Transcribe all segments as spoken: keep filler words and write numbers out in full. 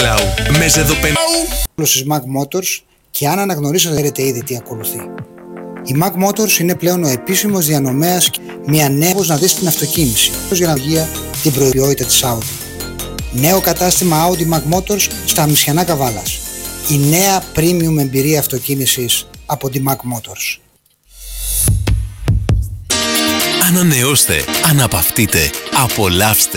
Με ζεδοπεν... Στις Mac Motors, και αν αναγνωρίσατε ξέρετε ήδη τι ακολουθεί. Η Mac Motors είναι πλέον ο επίσημος διανομέας και μια νέα να δεις την αυτοκίνηση για να βγει την προϊόντια της Audi. Νέο κατάστημα Audi Mac Motors στα Μισιανά Καβάλας. Η νέα premium εμπειρία αυτοκίνησης από τη Mac Motors. Ανανεώστε, αναπαυτείτε, απολαύστε.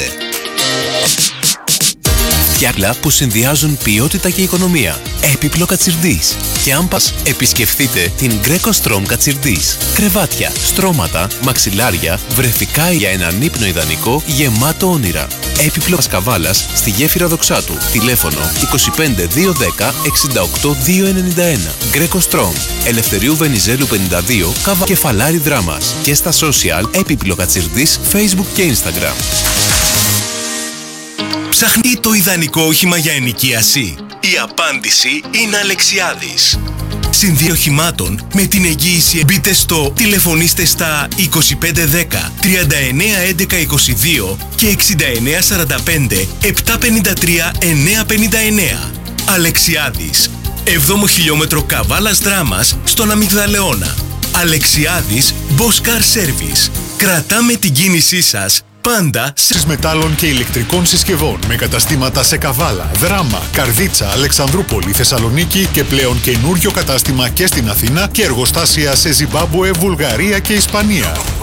Φτιάκλα που συνδυάζουν ποιότητα και οικονομία. Έπιπλο Κατσιρντής. Και αν πας, επισκεφτείτε την Greco Strom Κατσιρντής. Κρεβάτια, στρώματα, μαξιλάρια, βρεφικά για έναν ύπνο ιδανικό γεμάτο όνειρα. Έπιπλο Καβάλας στη γέφυρα Δοξάτου. Τηλέφωνο είκοσι πέντε δύο δέκα εξήντα οκτώ δύο ενενήντα ένα. Greco Strom. Ελευθερίου Βενιζέλου πενήντα δύο, Καβα Κεφαλάρι Δράμας. Και στα social Έπιπλο Κατσιρντής, Facebook και Instagram. Ψάχνει το ιδανικό όχημα για ενοικίαση? Η απάντηση είναι Αλεξιάδης. Συνδύο οχημάτων με την εγγύηση. Μπείτε στο τηλεφωνήστε στα είκοσι πέντε δέκα τριάντα εννέα έντεκα είκοσι δύο και εξήντα εννέα σαράντα πέντε επτακόσια πενήντα τρία εννιακόσια πενήντα εννέα. Αλεξιάδης. έβδομο χιλιόμετρο Καβάλας Δράμας στον Αμυγδαλεώνα. Αλεξιάδης Boss Car Service. Κρατάμε την κίνησή σας πάντα σε μετάλλων και ηλεκτρικών συσκευών με καταστήματα σε Καβάλα, Δράμα, Καρδίτσα, Αλεξανδρούπολη, Θεσσαλονίκη και πλέον καινούριο κατάστημα και στην Αθήνα και εργοστάσια σε Ζιμπάμπουε, Βουλγαρία και Ισπανία.